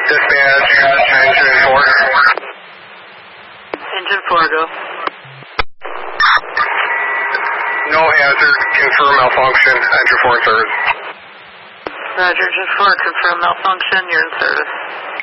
Dispatch, engine 4. Engine 4, go. No hazard, confirm malfunction, engine 4 in service. Roger, engine 4, confirm malfunction, you're in service.